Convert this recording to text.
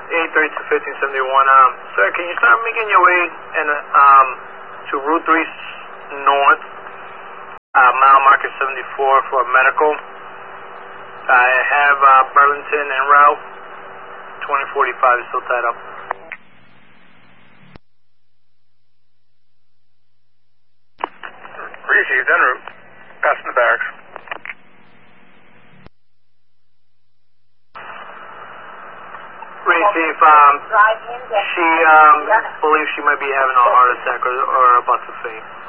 832-1571. Sir, can you start making your way to Route 3 North, mile marker 74 for medical? I have Burlington en route. 2045 is still tied up. Received en route. Passing the barracks. Receive, she believes she might be having a heart attack or about to faint.